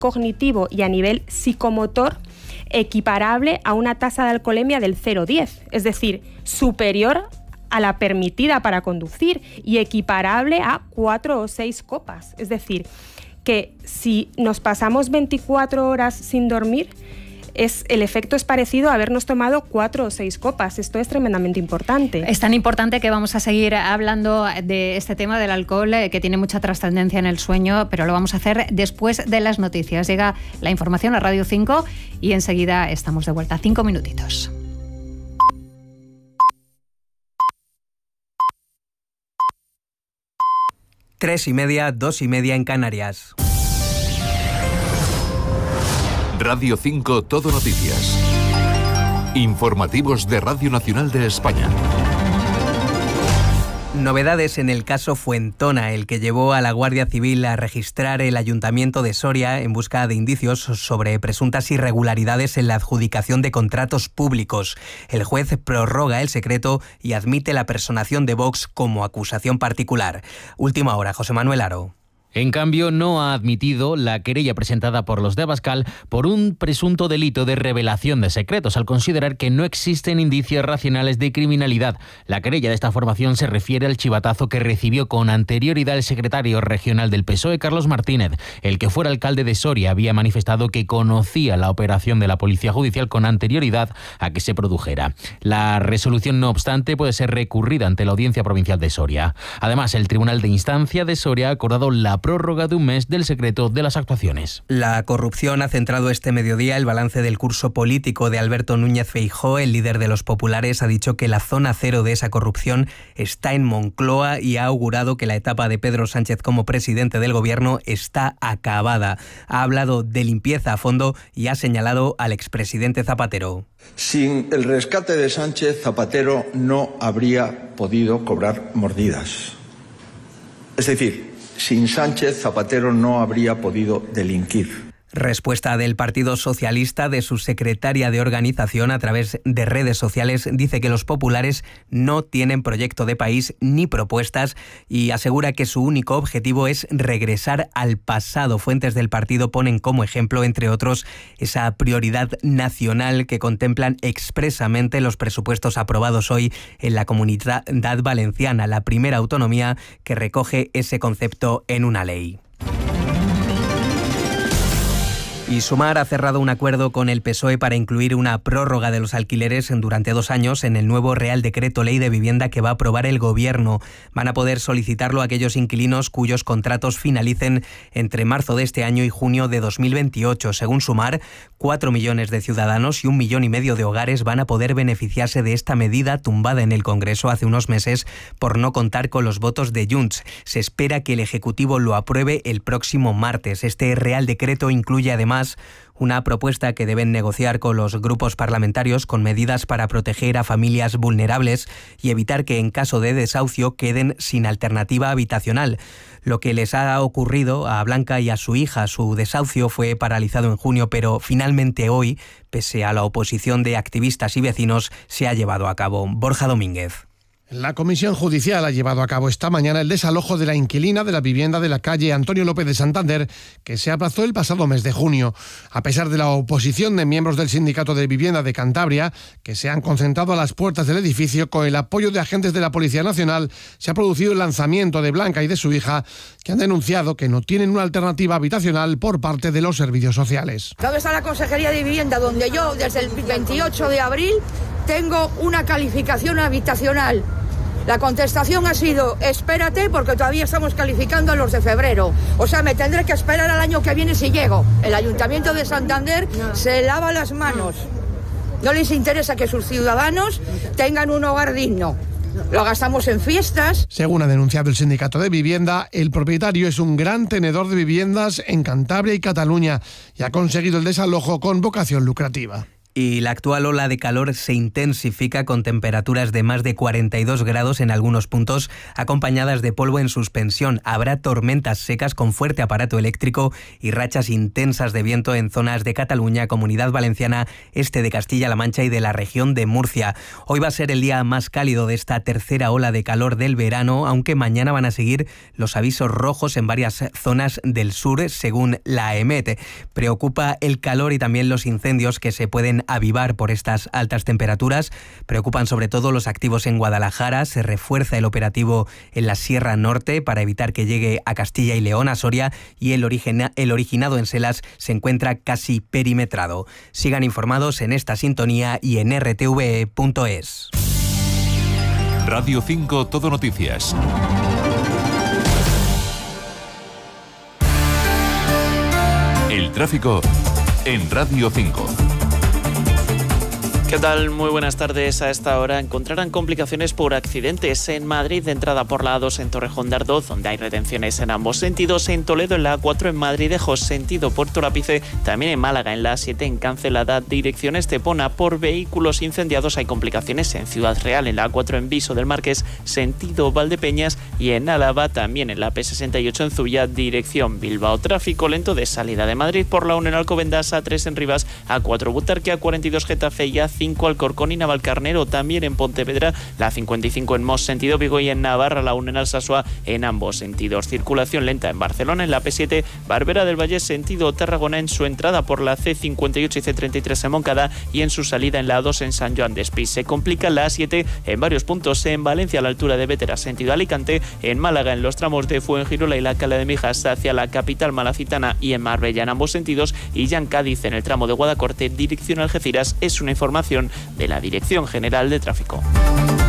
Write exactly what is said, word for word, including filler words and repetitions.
cognitivo y a nivel psicomotor equiparable a una tasa de alcoholemia del cero coma diez, es decir, superior a la permitida para conducir y equiparable a cuatro o seis copas. Es decir, que si nos pasamos veinticuatro horas sin dormir, es, el efecto es parecido a habernos tomado cuatro o seis copas. Esto es tremendamente importante. Es tan importante que vamos a seguir hablando de este tema del alcohol, eh, que tiene mucha trascendencia en el sueño, pero lo vamos a hacer después de las noticias. Llega la información a Radio cinco y enseguida estamos de vuelta. Cinco minutitos. Tres y media, dos y media en Canarias. Radio cinco Todo Noticias. Informativos de Radio Nacional de España. Novedades en el caso Fuentona, el que llevó a la Guardia Civil a registrar el Ayuntamiento de Soria en busca de indicios sobre presuntas irregularidades en la adjudicación de contratos públicos. El juez prorroga el secreto y admite la personación de Vox como acusación particular. Última hora, José Manuel Aro. En cambio, no ha admitido la querella presentada por los de Abascal por un presunto delito de revelación de secretos, al considerar que no existen indicios racionales de criminalidad. La querella de esta formación se refiere al chivatazo que recibió con anterioridad el secretario regional del P S O E, Carlos Martínez. El que fuera alcalde de Soria había manifestado que conocía la operación de la Policía Judicial con anterioridad a que se produjera. La resolución, no obstante, puede ser recurrida ante la Audiencia Provincial de Soria. Además, el Tribunal de Instancia de Soria ha acordado la prórroga de un mes del secreto de las actuaciones. La corrupción ha centrado este mediodía el balance del curso político de Alberto Núñez Feijóo. El líder de los populares ha dicho que la zona cero de esa corrupción está en Moncloa y ha augurado que la etapa de Pedro Sánchez como presidente del gobierno está acabada. Ha hablado de limpieza a fondo y ha señalado al expresidente Zapatero. Sin el rescate de Sánchez, Zapatero no habría podido cobrar mordidas. Es decir, sin Sánchez, Zapatero no habría podido delinquir. Respuesta del Partido Socialista, de su secretaria de organización a través de redes sociales. Dice que los populares no tienen proyecto de país ni propuestas y asegura que su único objetivo es regresar al pasado. Fuentes del partido ponen como ejemplo, entre otros, esa prioridad nacional que contemplan expresamente los presupuestos aprobados hoy en la Comunidad Valenciana, la primera autonomía que recoge ese concepto en una ley. Y Sumar ha cerrado un acuerdo con el P S O E para incluir una prórroga de los alquileres durante dos años en el nuevo Real Decreto Ley de Vivienda que va a aprobar el Gobierno. Van a poder solicitarlo aquellos inquilinos cuyos contratos finalicen entre marzo de este año y junio de dos mil veintiocho. Según Sumar, cuatro millones de ciudadanos y un millón y medio de hogares van a poder beneficiarse de esta medida tumbada en el Congreso hace unos meses por no contar con los votos de Junts. Se espera que el Ejecutivo lo apruebe el próximo martes. Este Real Decreto incluye además una propuesta que deben negociar con los grupos parlamentarios con medidas para proteger a familias vulnerables y evitar que en caso de desahucio queden sin alternativa habitacional. Lo que les ha ocurrido a Blanca y a su hija, su desahucio fue paralizado en junio, pero finalmente hoy, pese a la oposición de activistas y vecinos, se ha llevado a cabo. Borja Domínguez. La Comisión Judicial ha llevado a cabo esta mañana el desalojo de la inquilina de la vivienda de la calle Antonio López de Santander, que se aplazó el pasado mes de junio. A pesar de la oposición de miembros del Sindicato de Vivienda de Cantabria, que se han concentrado a las puertas del edificio, con el apoyo de agentes de la Policía Nacional, se ha producido el lanzamiento de Blanca y de su hija, que han denunciado que no tienen una alternativa habitacional por parte de los servicios sociales. ¿Dónde está la Consejería de Vivienda, donde yo desde el veintiocho de abril tengo una calificación habitacional? La contestación ha sido, espérate, porque todavía estamos calificando a los de febrero. O sea, me tendré que esperar al año que viene si llego. El Ayuntamiento de Santander se lava las manos. No les interesa que sus ciudadanos tengan un hogar digno. Lo gastamos en fiestas. Según ha denunciado el Sindicato de Vivienda, el propietario es un gran tenedor de viviendas en Cantabria y Cataluña y ha conseguido el desalojo con vocación lucrativa. Y la actual ola de calor se intensifica con temperaturas de más de cuarenta y dos grados en algunos puntos, acompañadas de polvo en suspensión. Habrá tormentas secas con fuerte aparato eléctrico y rachas intensas de viento en zonas de Cataluña, Comunidad Valenciana, este de Castilla-La Mancha y de la región de Murcia. Hoy va a ser el día más cálido de esta tercera ola de calor del verano, aunque mañana van a seguir los avisos rojos en varias zonas del sur, según la EMET. Preocupa el calor y también los incendios que se pueden avivar por estas altas temperaturas. Preocupan sobre todo los activos en Guadalajara. Se refuerza el operativo en la Sierra Norte para evitar que llegue a Castilla y León, a Soria, y el, origina, el originado en Selas se encuentra casi perimetrado. Sigan informados en esta sintonía y en r t v e punto es. Radio cinco Todo Noticias. El tráfico en Radio cinco. ¿Qué tal? Muy buenas tardes. A esta hora encontrarán complicaciones por accidentes en Madrid, de entrada por la A dos en Torrejón de Ardoz, donde hay retenciones en ambos sentidos, en Toledo en la A cuatro, en Madridejos, sentido Puerto Lápice, también en Málaga en la A siete en Cancelada, dirección Estepona. Por vehículos incendiados hay complicaciones en Ciudad Real, en la A cuatro en Viso del Marqués, sentido Valdepeñas, y en Álava también en la P sesenta y ocho en Zuya, dirección Bilbao. Tráfico lento de salida de Madrid por la uno en Alcobendas, A tres en Rivas, A cuatro Butarque, A cuarenta y dos Getafe y A cinco Alcorcón y Navalcarnero, también en Pontevedra, la cincuenta y cinco en Mos, sentido Vigo, y en Navarra, la uno en Alsasua, en ambos sentidos. Circulación lenta en Barcelona, en la P siete, Barbera del Valle, sentido Tarragona, en su entrada por la C cincuenta y ocho y C treinta y tres en Moncada, y en su salida en la A dos en San Joan de Espí. Se complica la A siete en varios puntos, en Valencia a la altura de Bétera, sentido Alicante, en Málaga en los tramos de Fuengirola y la Cala de Mijas hacia la capital malacitana, y en Marbella en ambos sentidos, y ya en Cádiz en el tramo de Guadacorte, dirección Algeciras. Es una información de la Dirección General de Tráfico.